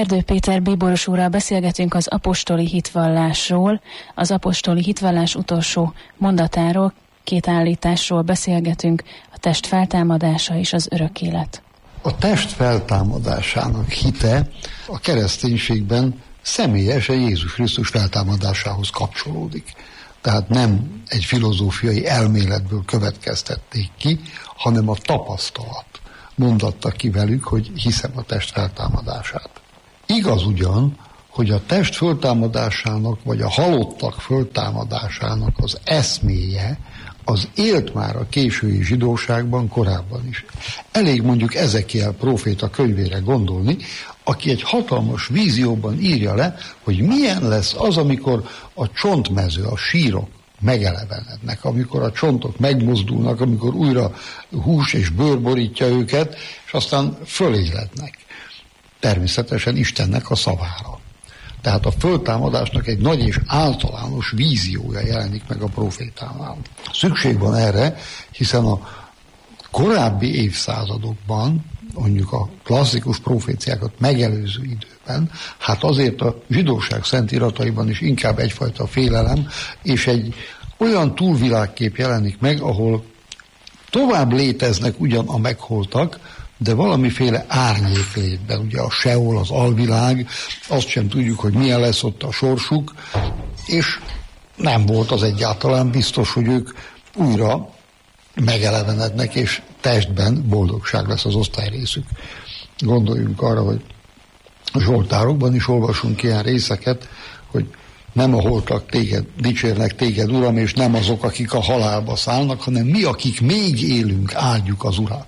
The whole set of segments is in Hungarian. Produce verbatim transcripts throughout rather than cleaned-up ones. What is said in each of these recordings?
Erdő Péter bíboros úrral beszélgetünk az apostoli hitvallásról, az apostoli hitvallás utolsó mondatáról, két állításról beszélgetünk, a test feltámadása és az örök élet. A test feltámadásának hite a kereszténységben személyesen Jézus Krisztus feltámadásához kapcsolódik. Tehát nem egy filozófiai elméletből következtették ki, hanem a tapasztalat mondatta ki velük, hogy hiszem a test feltámadását. Igaz ugyan, hogy a test föltámadásának, vagy a halottak föltámadásának az eszméje, az élt már a késői zsidóságban korábban is. Elég mondjuk Ezekiel próféta könyvére gondolni, aki egy hatalmas vízióban írja le, hogy milyen lesz az, amikor a csontmező, a sírok megelevenednek, amikor a csontok megmozdulnak, amikor újra hús és bőr borítja őket, és aztán fölélednek. Természetesen Istennek a szavára. Tehát a föltámadásnak egy nagy és általános víziója jelenik meg a profétánál. Szükség van erre, hiszen a korábbi évszázadokban, mondjuk a klasszikus proféciákat megelőző időben, hát azért a zsidóság szentírataiban is inkább egyfajta félelem, és egy olyan túlvilágkép jelenik meg, ahol tovább léteznek ugyan a megholtak, de valamiféle árnyéklétben, ugye a Seol, az alvilág, azt sem tudjuk, hogy milyen lesz ott a sorsuk, és nem volt az egyáltalán biztos, hogy ők újra megelevenednek, és testben boldogság lesz az osztályrészük. Gondoljunk arra, hogy a zsoltárokban is olvasunk ilyen részeket, hogy nem a holtak téged, dicsérnek téged, Uram, és nem azok, akik a halálba szállnak, hanem mi, akik még élünk, áldjuk az Urat.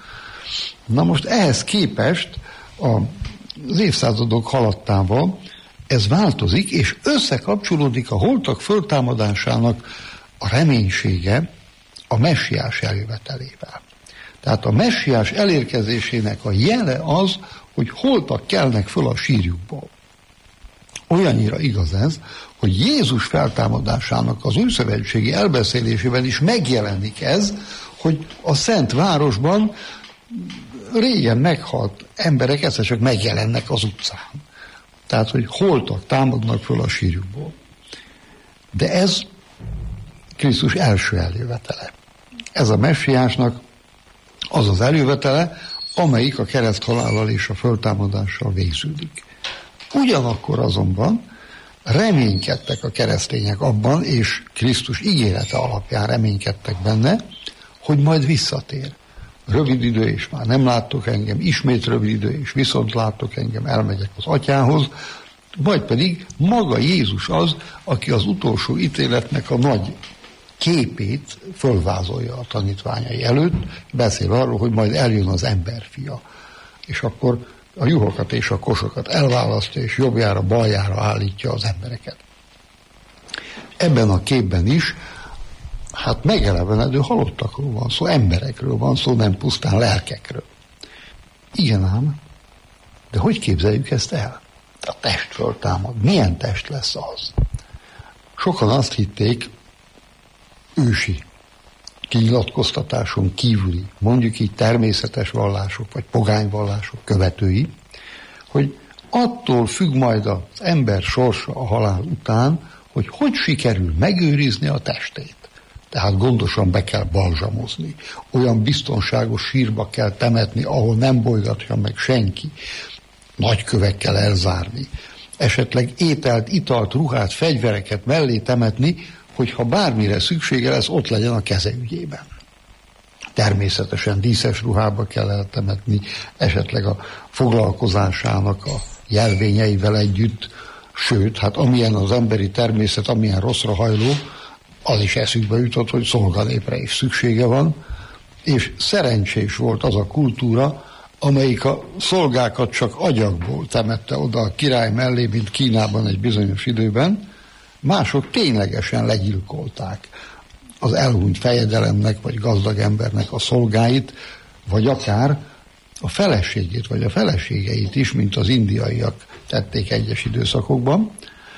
Na most ehhez képest az évszázadok haladtával ez változik, és összekapcsolódik a holtak föltámadásának a reménysége a messiás eljövetelével. Tehát a messiás elérkezésének a jele az, hogy holtak kelnek föl a sírjukból. Olyannyira igaz ez, hogy Jézus feltámadásának az újszövetségi elbeszélésében is megjelenik ez, hogy a Szent Városban régen meghalt emberek egyszer csak megjelennek az utcán. Tehát, hogy holtak támadnak föl a sírjukból. De ez Krisztus első eljövetele. Ez a messiásnak az az eljövetele, amelyik a kereszthalállal és a föltámadással végződik. Ugyanakkor azonban reménykedtek a keresztények abban, és Krisztus ígérete alapján reménykedtek benne, hogy majd visszatér. Rövid idő, és már nem láttok engem, ismét rövid idő, és viszont láttok engem, elmegyek az atyához, vagy pedig maga Jézus az, aki az utolsó ítéletnek a nagy képét fölvázolja a tanítványai előtt, beszél arról, hogy majd eljön az emberfia. És akkor a juhokat és a kosokat elválasztja, és jobbjára, baljára állítja az embereket. Ebben a képben is hát megelevenedő halottakról van szó, emberekről van szó, nem pusztán lelkekről. Igen ám, de hogy képzeljük ezt el? A test föltámad. Milyen test lesz az? Sokan azt hitték, ősi kinyilatkoztatáson kívüli, mondjuk így természetes vallások, vagy pogányvallások követői, hogy attól függ majd az ember sorsa a halál után, hogy hogy sikerül megőrizni a testét. Tehát gondosan be kell balzsamozni. Olyan biztonságos sírba kell temetni, ahol nem bolygatja meg senki. Nagy kövekkel elzárni. Esetleg ételt, italt, ruhát, fegyvereket mellé temetni, hogyha bármire szüksége lesz, ott legyen a keze ügyében. Természetesen díszes ruhába kell eltemetni, esetleg a foglalkozásának a jelvényeivel együtt, sőt, hát amilyen az emberi természet, amilyen rosszra hajló, az is eszükbe jutott, hogy szolganépre is szüksége van, és szerencsés volt az a kultúra, amelyik a szolgákat csak agyagból temette oda a király mellé, mint Kínában egy bizonyos időben, mások ténylegesen legyilkolták az elhunyt fejedelemnek, vagy gazdag embernek a szolgáit, vagy akár a feleségét, vagy a feleségeit is, mint az indiaiak tették egyes időszakokban,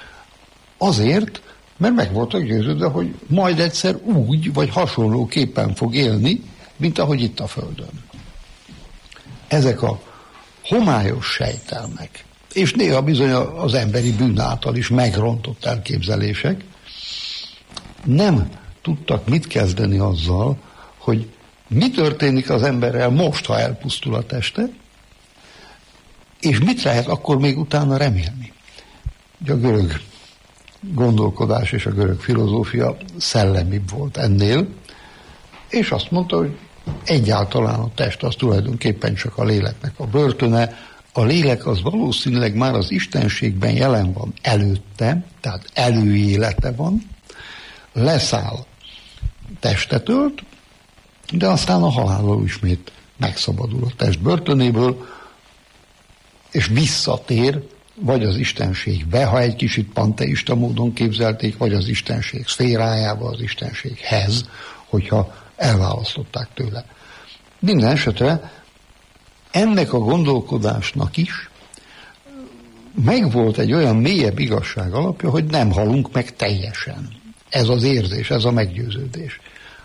azért, mert meg voltak győződve, hogy majd egyszer úgy, vagy hasonlóképpen fog élni, mint ahogy itt a Földön. Ezek a homályos sejtelmek, és néha bizony az emberi bűn által is megrontott elképzelések nem tudtak mit kezdeni azzal, hogy mi történik az emberrel most, ha elpusztul a teste, és mit lehet akkor még utána remélni. Ugye a görög gondolkodás és a görög filozófia szellemibb volt ennél, és azt mondta, hogy egyáltalán a test az tulajdonképpen csak a léleknek a börtöne, a lélek az valószínűleg már az istenségben jelen van előtte, tehát előélete van, leszáll, testet ölt, de aztán a halállal ismét megszabadul a test börtönéből, és visszatér vagy az istenségbe, ha egy kicsit panteista módon képzelték, vagy az istenség szférájába, az istenséghez, hogyha elválasztották tőle. Minden esetre ennek a gondolkodásnak is megvolt egy olyan mélyebb igazság alapja, hogy nem halunk meg teljesen. Ez az érzés, ez a meggyőződés.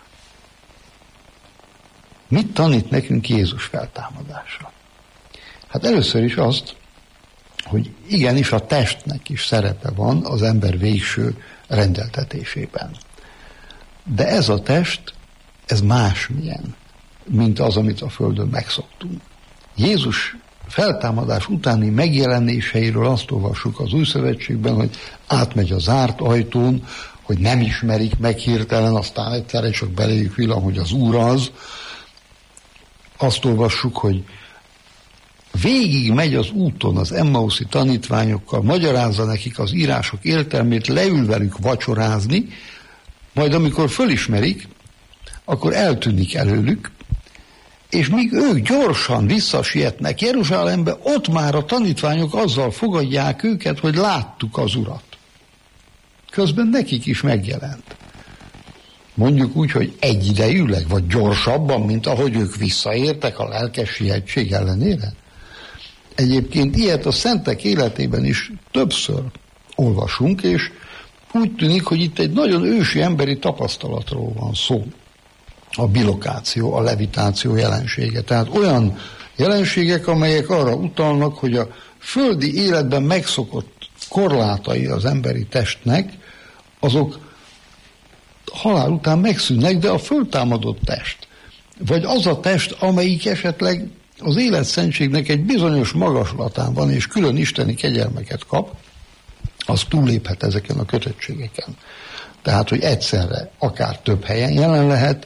Mit tanít nekünk Jézus feltámadása? Hát először is azt, hogy igenis a testnek is szerepe van az ember végső rendeltetésében. De ez a test, ez másmilyen, mint az, amit a Földön megszoktunk. Jézus feltámadás utáni megjelenéseiről azt olvassuk az Új Szövetségben, hogy átmegy a zárt ajtón, hogy nem ismerik meg hirtelen, aztán egyszerre csak beléjük villan, hogy az Úr az. Azt olvassuk, hogy végig megy az úton az emmauszi tanítványokkal, magyarázza nekik az írások értelmét, leül velük vacsorázni, majd amikor fölismerik, akkor eltűnik előlük, és míg ők gyorsan visszasietnek Jeruzsálembe, ott már a tanítványok azzal fogadják őket, hogy láttuk az Urat. Közben nekik is megjelent. Mondjuk úgy, hogy egyidejűleg, vagy gyorsabban, mint ahogy ők visszaértek a lelkes sihetség ellenére. Egyébként ilyet a szentek életében is többször olvasunk, és úgy tűnik, hogy itt egy nagyon ősi emberi tapasztalatról van szó. A bilokáció, a levitáció jelensége. Tehát olyan jelenségek, amelyek arra utalnak, hogy a földi életben megszokott korlátai az emberi testnek, azok halál után megszűnnek, de a föltámadott test, vagy az a test, amelyik esetleg az életszentségnek egy bizonyos magaslatán van, és külön isteni kegyelmeket kap, az túlléphet ezeken a kötöttségeken. Tehát, hogy egyszerre akár több helyen jelen lehet,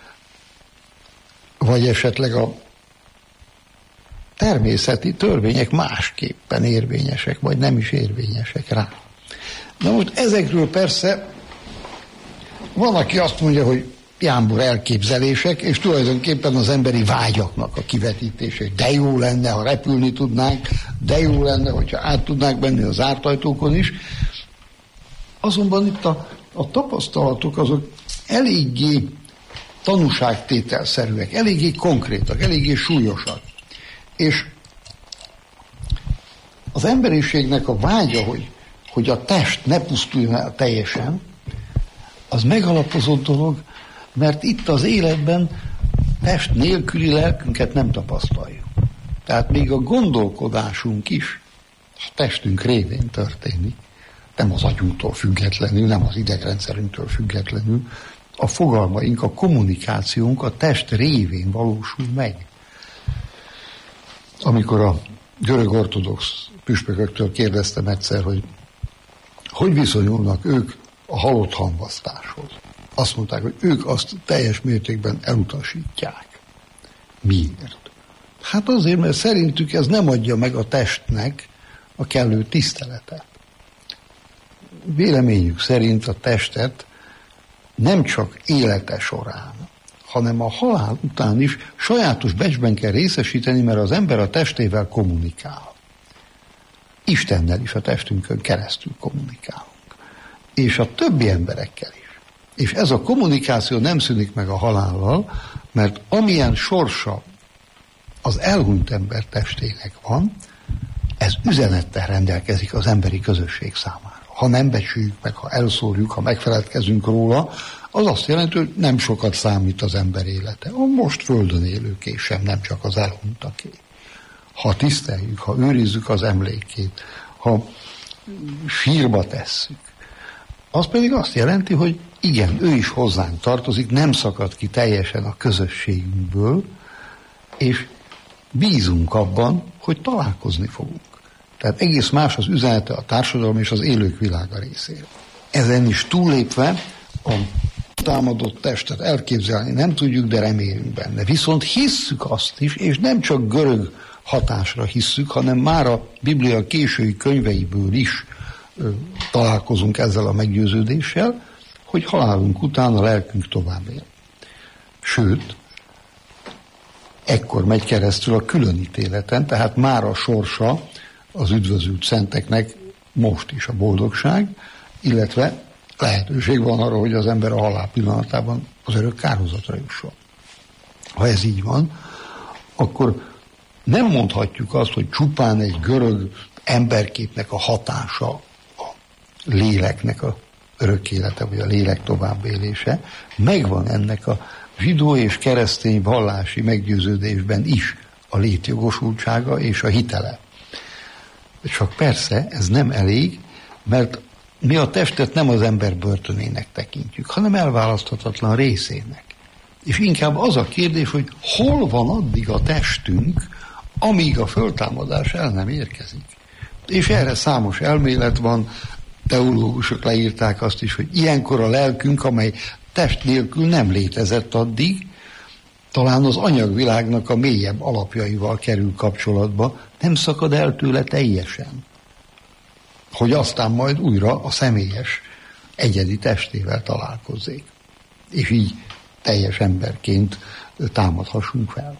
vagy esetleg a természeti törvények másképpen érvényesek, vagy nem is érvényesek rá. Na most ezekről persze van, aki azt mondja, hogy jámbor elképzelések, és tulajdonképpen az emberi vágyaknak a kivetítése. De jó lenne, ha repülni tudnánk, de jó lenne, hogyha át tudnánk menni az zárt ajtókon is. Azonban itt a, a tapasztalatok azok eléggé tanúságtételszerűek, eléggé konkrétak, eléggé súlyosak. És az emberiségnek a vágya, hogy, hogy a test ne pusztuljon el teljesen, az megalapozott dolog, mert itt az életben test nélküli lelkünket nem tapasztaljuk. Tehát még a gondolkodásunk is a testünk révén történik, nem az agyunktól függetlenül, nem az idegrendszerünktől függetlenül, a fogalmaink, a kommunikációnk a test révén valósul meg. Amikor a görög ortodox püspököktől kérdeztem egyszer, hogy hogy viszonyulnak ők a halott hamvasztáshoz. Azt mondták, hogy ők azt teljes mértékben elutasítják. Miért? Hát azért, mert szerintük ez nem adja meg a testnek a kellő tiszteletet. Véleményük szerint a testet nem csak élete során, hanem a halál után is sajátos becsben kell részesíteni, mert az ember a testével kommunikál. Istennel is a testünkön keresztül kommunikálunk. És a többi emberekkel is. És ez a kommunikáció nem szűnik meg a halállal, mert amilyen sorsa az elhunyt ember testének van, ez üzenettel rendelkezik az emberi közösség számára. Ha nem becsüljük meg, ha elszórjuk, ha megfeledkezünk róla, az azt jelenti, hogy nem sokat számít az ember élete. A most földön élőké sem, nem csak az elhunytaké. ha tiszteljük, ha őrizzük az emlékét, ha sírba tesszük, az pedig azt jelenti, hogy igen, ő is hozzánk tartozik, nem szakad ki teljesen a közösségünkből, és bízunk abban, hogy találkozni fogunk. Tehát egész más az üzenete a társadalom és az élők világa részéről. Ezen is túllépve a támadott testet elképzelni nem tudjuk, de remélünk benne. Viszont hisszük azt is, és nem csak görög hatásra hisszük, hanem már a Biblia késői könyveiből is ö, találkozunk ezzel a meggyőződéssel, hogy halálunk után a lelkünk tovább él. Sőt, ekkor megy keresztül a különítéleten, tehát már a sorsa az üdvözült szenteknek most is a boldogság, illetve lehetőség van arra, hogy az ember a halál pillanatában az örök kárhozatra jusson. Ha ez így van, akkor nem mondhatjuk azt, hogy csupán egy görög emberképnek a hatása a léleknek a örök élete, vagy a lélek továbbélése. Megvan ennek a zsidó és keresztény vallási meggyőződésben is a létjogosultsága és a hitele. Csak persze ez nem elég, mert mi a testet nem az ember börtönének tekintjük, hanem elválaszthatatlan részének. És inkább az a kérdés, hogy hol van addig a testünk, amíg a föltámadás el nem érkezik. És erre számos elmélet van, teológusok leírták azt is, hogy ilyenkor a lelkünk, amely test nélkül nem létezett addig, talán az anyagvilágnak a mélyebb alapjaival kerül kapcsolatba, nem szakad el tőle teljesen. Hogy aztán majd újra a személyes, egyedi testével találkozzék. És így teljes emberként támadhassunk fel.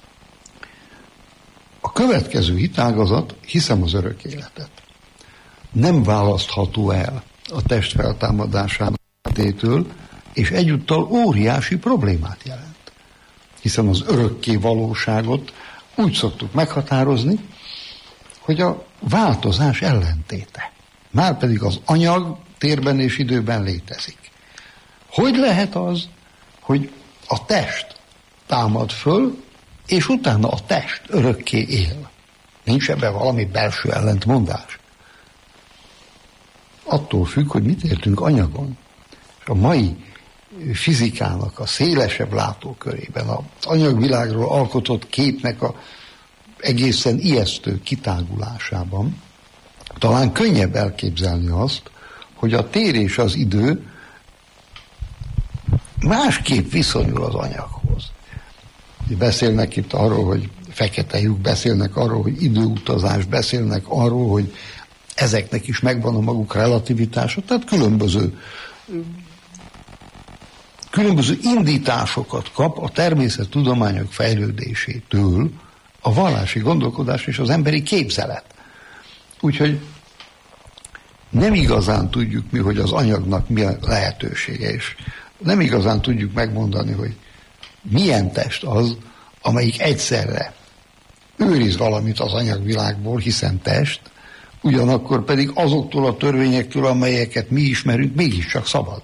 A következő hitágazat, hiszem az örök életet. Nem választható el a test feltámadásának tétől, és egyúttal óriási problémát jelent. Hiszen az örökké valóságot úgy szoktuk meghatározni, hogy a változás ellentéte. Márpedig az anyag térben és időben létezik. Hogy lehet az, hogy a test támad föl, és utána a test örökké él? Nincs ebben valami belső ellentmondás? Attól függ, hogy mit értünk anyagon. És a mai fizikának a szélesebb látókörében, az anyagvilágról alkotott képnek a egészen ijesztő kitágulásában talán könnyebb elképzelni azt, hogy a tér és az idő másképp viszonyul az anyaghoz. Beszélnek itt arról, hogy fekete lyuk, beszélnek arról, hogy időutazás, beszélnek arról, hogy ezeknek is megvan a maguk relativitása, tehát különböző különböző indításokat kap a természettudományok fejlődésétől a vallási gondolkodás és az emberi képzelet. Úgyhogy nem igazán tudjuk mi, hogy az anyagnak mi a lehetősége, és nem igazán tudjuk megmondani, hogy milyen test az, amelyik egyszerre őriz valamit az anyagvilágból, hiszen test, ugyanakkor pedig azoktól a törvényektől, amelyeket mi ismerünk, mégiscsak szabad.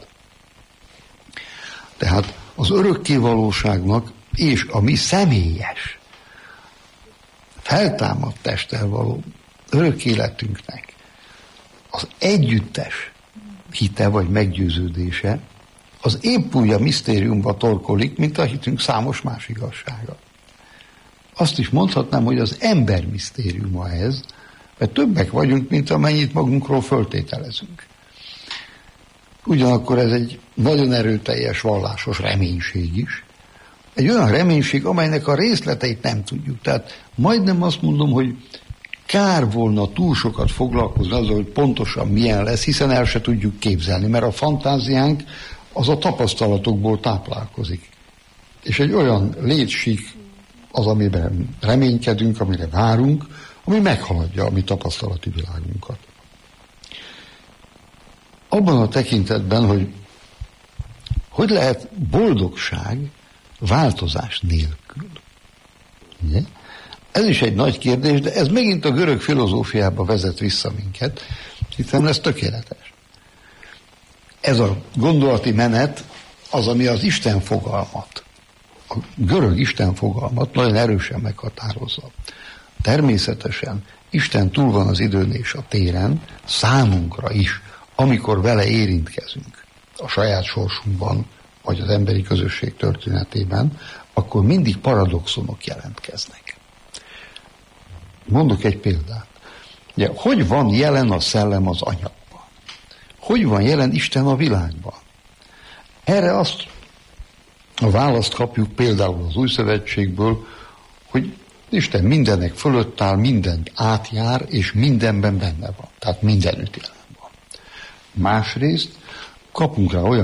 Tehát az örökké valóságnak és a mi személyes, feltámadt testtel való örök életünknek az együttes hite vagy meggyőződése az épp úgy a misztériumba torkolik, mint a hitünk számos más igazsága. Azt is mondhatnám, hogy az ember misztériuma ez, mert többek vagyunk, mint amennyit magunkról föltételezünk. Ugyanakkor ez egy nagyon erőteljes vallásos reménység is. Egy olyan reménység, amelynek a részleteit nem tudjuk. Tehát majdnem azt mondom, hogy kár volna túl sokat foglalkozni azzal, hogy pontosan milyen lesz, hiszen el se tudjuk képzelni, mert a fantáziánk az a tapasztalatokból táplálkozik. És egy olyan létsík az, amiben reménykedünk, amire várunk, ami meghaladja a mi tapasztalati világunkat. Abban a tekintetben, hogy hogy lehet boldogság változás nélkül. Ugye? Ez is egy nagy kérdés, de ez megint a görög filozófiába vezet vissza minket, hiszen ez tökéletes. Ez a gondolati menet az, ami az Isten fogalmat, a görög Isten fogalmat nagyon erősen meghatározza. Természetesen Isten túl van az időn és a téren, számunkra is, amikor vele érintkezünk a saját sorsunkban, vagy az emberi közösség történetében, akkor mindig paradoxonok jelentkeznek. Mondok egy példát. Ugye, hogy van jelen a szellem az anyagban? Hogy van jelen Isten a világban? Erre azt a választ kapjuk például az Új Szövetségből, hogy Isten mindenek fölött áll, mindent átjár, és mindenben benne van. Tehát mindenütt jelen van. Másrészt kapunk rá olyan